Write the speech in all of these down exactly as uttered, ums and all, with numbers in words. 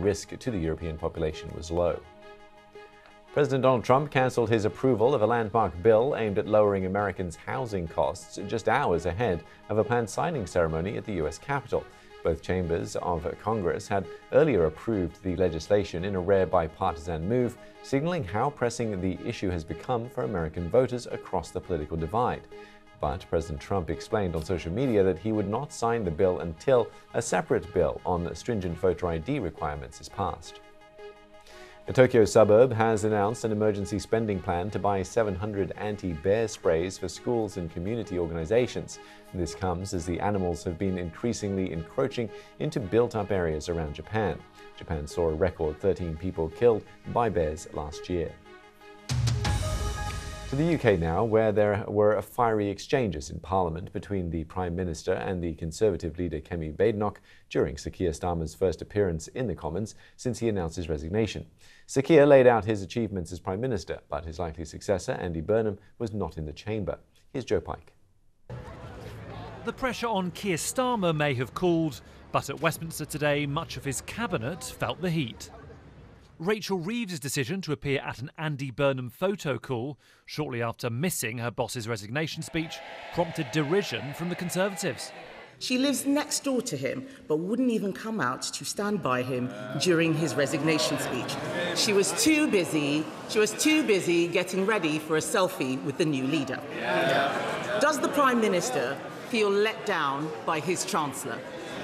risk to the European population was low. President Donald Trump cancelled his approval of a landmark bill aimed at lowering Americans' housing costs just hours ahead of a planned signing ceremony at the U S Capitol. Both chambers of Congress had earlier approved the legislation in a rare bipartisan move, signaling how pressing the issue has become for American voters across the political divide. But President Trump explained on social media that he would not sign the bill until a separate bill on stringent voter I D requirements is passed. A Tokyo suburb has announced an emergency spending plan to buy seven hundred anti-bear sprays for schools and community organizations. This comes as the animals have been increasingly encroaching into built-up areas around Japan. Japan saw a record thirteen people killed by bears last year. To the U K now, where there were fiery exchanges in Parliament between the Prime Minister and the Conservative leader Kemi Badenoch during Sir Keir Starmer's first appearance in the Commons since he announced his resignation. Sir Keir laid out his achievements as Prime Minister, but his likely successor, Andy Burnham, was not in the chamber. Here's Joe Pike. The pressure on Keir Starmer may have cooled, but at Westminster today, much of his cabinet felt the heat. Rachel Reeves' decision to appear at an Andy Burnham photo call shortly after missing her boss's resignation speech prompted derision from the Conservatives. She lives next door to him, but wouldn't even come out to stand by him during his resignation speech. She was too busy, she was too busy getting ready for a selfie with the new leader. Does the Prime Minister feel let down by his Chancellor?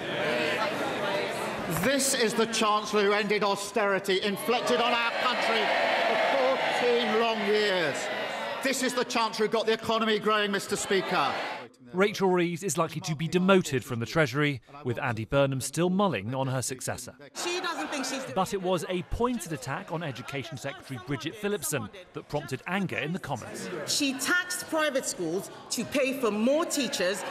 This is the Chancellor who ended austerity inflicted on our country for fourteen long years. This is the Chancellor who got the economy growing, Mr Speaker. Rachel Reeves is likely to be demoted from the Treasury, with Andy Burnham still mulling on her successor. She doesn't think she's... But it was a pointed attack on Education Secretary Bridget Phillipson that prompted anger in the Commons. She taxed private schools to pay for more teachers,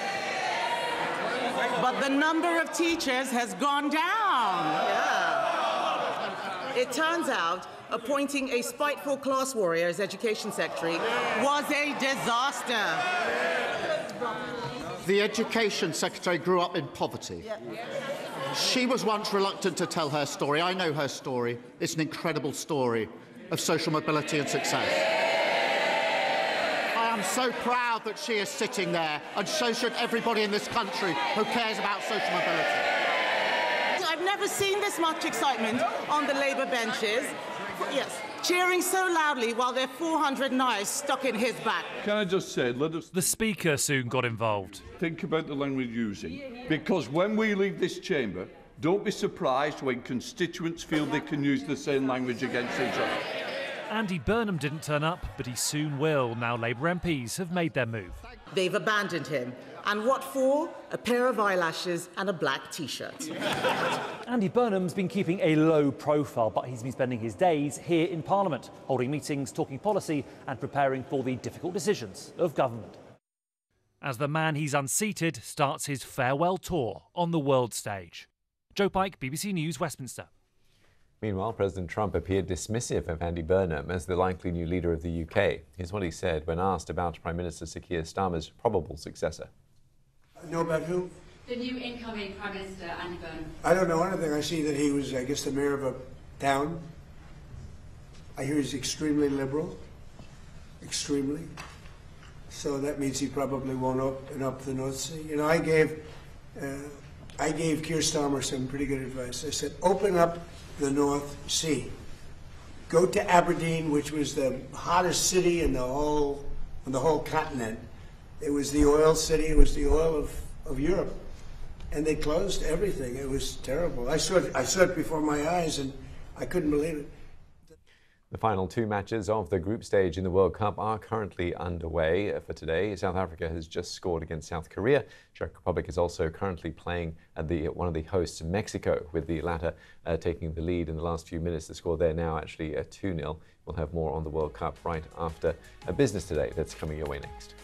but the number of teachers has gone down. Yeah. It turns out appointing a spiteful class warrior as Education Secretary was a disaster. The Education Secretary grew up in poverty. She was once reluctant to tell her story. I know her story. It's an incredible story of social mobility and success. I am so proud that she is sitting there, and so should everybody in this country who cares about social mobility. I've never seen this much excitement on the Labour benches. Yes, cheering so loudly while there are four hundred knives stuck in his back. Can I just say, let us... The Speaker soon got involved. Think about the language using, because when we leave this chamber, don't be surprised when constituents feel they can use the same language against each other. Andy Burnham didn't turn up, but he soon will. Now Labour M Ps have made their move. They've abandoned him. And what for? A pair of eyelashes and a black T-shirt. Andy Burnham's been keeping a low profile, but he's been spending his days here in Parliament, holding meetings, talking policy and preparing for the difficult decisions of government. As the man he's unseated starts his farewell tour on the world stage. Joe Pike, B B C News, Westminster. Meanwhile, President Trump appeared dismissive of Andy Burnham as the likely new leader of the U K. Here's what he said when asked about Prime Minister Sir Keir Starmer's probable successor. I know about who? The new incoming Prime Minister, Andy Burnham. I don't know anything. I see that he was, I guess, the mayor of a town. I hear he's extremely liberal. Extremely. So that means he probably won't open up the North Sea. You know, I gave, uh, I gave Keir Starmer some pretty good advice. I said, open up the North Sea. Go to Aberdeen, which was the hottest city in the whole, on the whole continent. It was the oil city. It was the oil of, of Europe. And they closed everything. It was terrible. I saw it, I saw it before my eyes, and I couldn't believe it. The final two matches of the group stage in the World Cup are currently underway for today. South Africa has just scored against South Korea. Czech Republic is also currently playing at the one of the hosts, Mexico, with the latter uh, taking the lead in the last few minutes. The score there now actually uh, two nil. We'll have more on the World Cup right after a business today that's coming your way next.